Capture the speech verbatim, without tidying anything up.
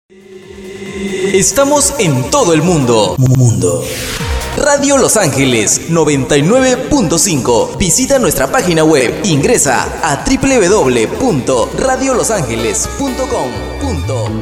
Estamos en todo el mundo. Mundo. Radio Los Ángeles noventa y nueve punto cinco. Visita nuestra página web. Ingresa a doble u doble u doble u punto radio los ángeles punto com.